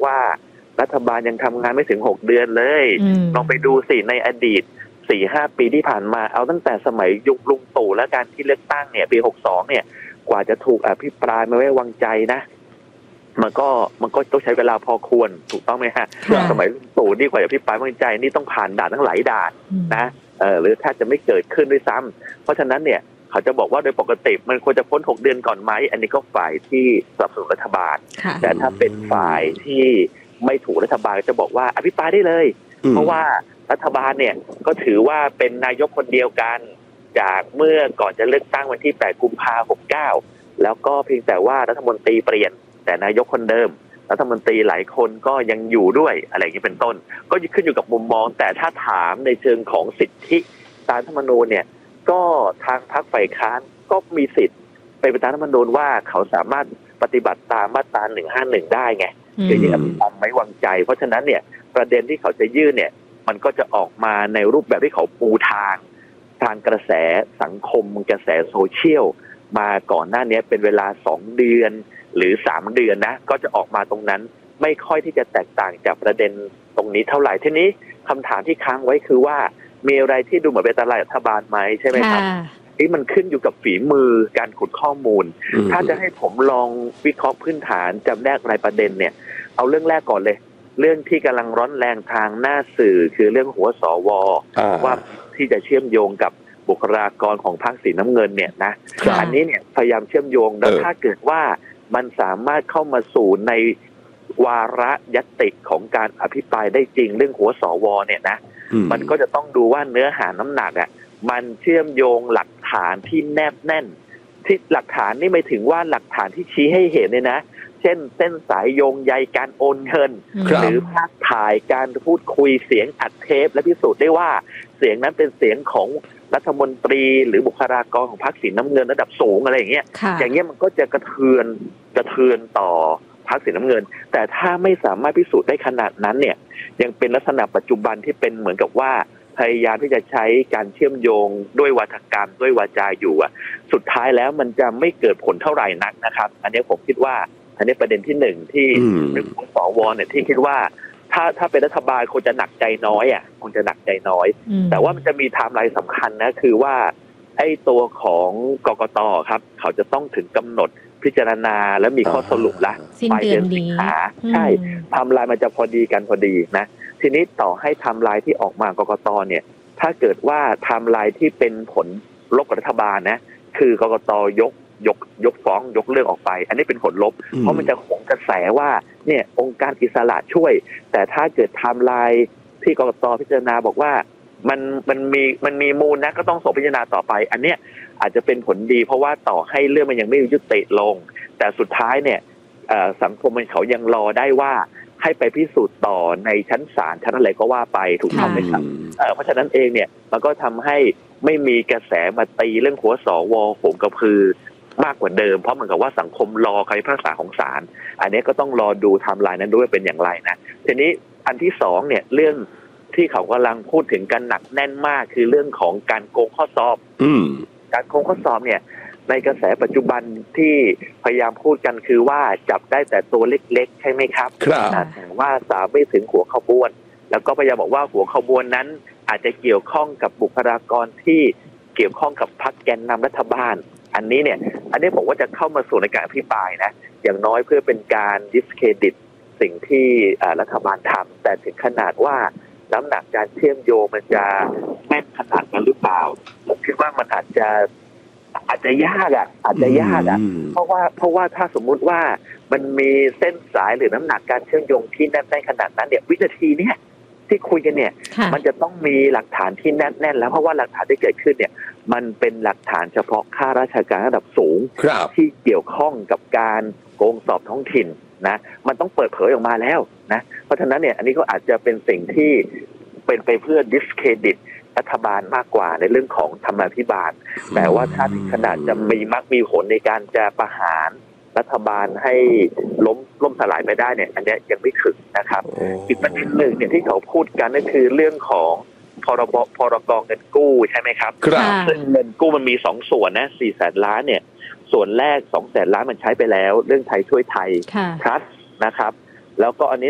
ว่ารัฐบาลยังทำงานไม่ถึง6 เดือนเลยลองไปดูสิในอดีต 4-5 ปีที่ผ่านมาเอาตั้งแต่สมัยยุคลุงตู่และการที่เลือกตั้งเนี่ยปี62เนี่ยกว่าจะถูกอภิปรายไม่ไว้วางใจนะมันก็ต้องใช้เวลาพอควรถูกต้องไหมฮะสมัยลุงตู่นี่กว่าจะอภิปรายไม่ไว้วางใจนี่ต้องผ่านด่านทั้งหลายด่านนะหรือถ้าจะไม่เกิดขึ้นด้วยซ้ำเพราะฉะนั้นเนี่ยเขาจะบอกว่าโดยปกติมันควรจะพ้น6 เดือนก่อนไหมอันนี้ก็ฝ่ายที่สนับสนุนรัฐบาลแต่ถ้าเป็นฝ่ายที่ไม่ถูกรัฐบาลจะบอกว่าอภิปรายได้เลยเพราะว่ารัฐบาลเนี่ยก็ถือว่าเป็นนายกคนเดียวกันจากเมื่อก่อนจะเลือกตั้งวันที่8 กุมภาพันธ์ 69แล้วก็เพียงแต่ว่ารัฐมนตรีเปลี่ยนแต่นายกคนเดิมรัฐมนตรีหลายคนก็ยังอยู่ด้วยอะไรอย่างนี้เป็นต้นก็ขึ้นอยู่กับมุมมองแต่ถ้าถามในเชิงของสิทธิตามรัฐธรรมนูญเนี่ยก็ทางพรรคฝ่ายค้านก็มีสิทธิ์ไปตามรัฐธรรมนูญว่าเขาสามารถปฏิบัติตามมาตรา151ได้ไงคือยื่นอภิปรายไม่วางใจเพราะฉะนั้นเนี่ยประเด็นที่เขาจะยื่นเนี่ยมันก็จะออกมาในรูปแบบที่เขาปูทางกระแสสังคมกระแสโซเชียลมาก่อนหน้านี้เป็นเวลา2 เดือนหรือ3 เดือนนะก็จะออกมาตรงนั้นไม่ค่อยที่จะแตกต่างจากประเด็นตรงนี้เท่าไหร่ทีนี้คำถามที่ค้างไว้คือว่ามีอะไรที่ดูเหมือนเป็นตลาดรัฐบาลไหมใช่ไหมครับนี่มันขึ้นอยู่กับฝีมือการขุดข้อมูลถ้าจะให้ผมลองวิเคราะห์พื้นฐานจำแนกรายประเด็นเนี่ยเอาเรื่องแรกก่อนเลยเรื่องที่กำลังร้อนแรงทางหน้าสื่อคือเรื่องหัวสวว่าที่จะเชื่อมโยงกับบุคลากรของพรรคสีน้ำเงินเนี่ยนะอันนี้เนี่ยพยายามเชื่อมโยงแล้วถ้าเกิดว่ามันสามารถเข้ามาสู่ในวาระญัตติของการอภิปรายได้จริงเรื่องหัวสวเนี่ยนะมันก็จะต้องดูว่าเนื้อหาน้ำหนักอ่ะมันเชื่อมโยงหลักฐานที่แนบแน่นที่หลักฐานนี่ไม่ถึงว่าหลักฐานที่ชี้ให้เห็นเนี่ยนะเช่นเส้นสายโยงใยการโอนเงินหรือภาพถ่ายการพูดคุยเสียงอัดเทปและพิสูจน์ได้ว่าเสียงนั้นเป็นเสียงของรัฐมนตรีหรือบุคลากรของพรรคสีน้ำเงินระดับสูงอะไรอย่างเงี้ยมันก็จะกระเทือนต่อพรรคสีน้ำเงินแต่ถ้าไม่สามารถพิสูจน์ได้ขนาดนั้นเนี่ยยังเป็นลักษณะปัจจุบันที่เป็นเหมือนกับว่าพยายามที่จะใช้การเชื่อมโยงด้วยวาทกรรมด้วยวาจาอยู่อ่ะสุดท้ายแล้วมันจะไม่เกิดผลเท่าไหร่นักนะครับอันนี้ผมคิดว่าอันนี้ประเด็นที่1ที่เรื่องของสวเนี่ยที่คิดว่าถ้าเป็นรัฐบาลคงจะหนักใจน้อยอ่ะคงจะหนักใจน้อยแต่ว่ามันจะมีไทม์ไลน์สำคัญนะคือว่าไอ้ตัวของกกต.ครับเขาจะต้องถึงกำหนดพิจารณาและมีข้อสรุปละปลายเดือนสิงหาใช่ไทม์ไลน์มันจะพอดีกันพอดีนะทีนี้ต่อให้ไทม์ไลน์ที่ออกมากกต.เนี่ยถ้าเกิดว่าไทม์ไลน์ที่เป็นผลลบกับรัฐบาลนะคือกกต.ยกฟ้องยกเรื่องออกไปอันนี้เป็นผลลบเพราะมันจะหงกระแสว่าเนี่ยองค์การอิสระช่วยแต่ถ้าเกิดไทม์ไลน์ที่กกต.พิจารณาบอกว่ามันมีมูลนะก็ต้องส่งพิจารณาต่อไปอันเนี้ยอาจจะเป็นผลดีเพราะว่าต่อให้เรื่องมันยังไม่ยุติลงแต่สุดท้ายเนี่ยสังคมมันเขายังรอได้ว่าให้ไปพิสูจน์ต่อในชั้นศาลชั้นอะไรก็ว่าไปถูกต้องไหมครับเพราะฉะนั้นเองเนี่ยมันก็ทำให้ไม่มีกระแสมาตีเรื่องหัวสวโหมกระพือมากกว่าเดิมเพราะเหมือนกับว่าสังคมรอคำพิพากษาของศาลอันนี้ก็ต้องรอดูไทม์ไลน์นั้นด้วยเป็นอย่างไรนะทีนี้อันที่2เนี่ยเรื่องที่เขากำลังพูดถึงกันหนักแน่นมากคือเรื่องของการโกงข้อสอบการโกงข้อสอบเนี่ยในกระแสปัจจุบันที่พยายามพูดกันคือว่าจับได้แต่ตัวเล็กๆใช่ไหมครับแต่ว่าสาวไม่ถึงหัวขบวนแล้วก็พยายามบอกว่าหัวขบวนนั้นอาจจะเกี่ยวข้องกับบุคลากรที่เกี่ยวข้องกับพรรคแกนนำรัฐบาลอันนี้ผมว่าจะเข้ามาสู่ในการอภิปรายนะอย่างน้อยเพื่อเป็นการดิสเครดิตสิ่งที่รัฐบาลทำแต่ถึงขนาดว่าน้ำหนักการเชื่อมโยงมันจะแม่นขนาดนั้นหรือเปล่าผมคิดว่ามันอาจจะยากเพราะว่าถ้าสมมุติว่ามันมีเส้นสายหรือน้ำหนักการเชื่อมโยงที่แน่นได้ขนาดนั้นเนี่ยวินาทีเนี้ยที่คุยกันเนี่ยมันจะต้องมีหลักฐานที่แน่นแล้วเพราะว่าหลักฐานที่เกิดขึ้นเนี่ยมันเป็นหลักฐานเฉพาะข้าราชการระดับสูงที่เกี่ยวข้องกับการโกงสอบท้องถิ่นนะมันต้องเปิดเผยออกมาแล้วนะเพราะฉะนั้นเนี่ยอันนี้ก็อาจจะเป็นสิ่งที่เป็นไปเพื่อดิสเครดิตรัฐบาลมากกว่าในเรื่องของธรรมาภิบาลแต่ว่าถ้าถึงขนาดจะมีผลในการจะประหารรัฐบาลให้ล้มสลายไปได้เนี่ยอันนี้ยังไม่ถึงนะครับอีกประเด็นหนึ่งเนี่ยที่เขาพูดกันก็คือเรื่องของพรก.เงินกู้ใช่ไหมครับซึ่งเงินกู้มันมี2ส่วนนะ400,000 ล้านเนี่ยส่วนแรก200,000 ล้านมันใช้ไปแล้วเรื่องไทยช่วยไทยทรัสต์นะครับแล้วก็อันนี้